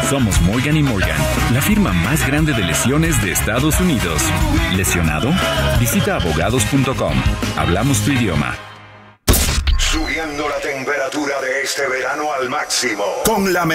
Somos Morgan & Morgan, la firma más grande de lesiones de Estados Unidos. ¿Lesionado? Visita abogados.com. Hablamos tu idioma. Subiendo la temperatura de este verano al máximo. Con la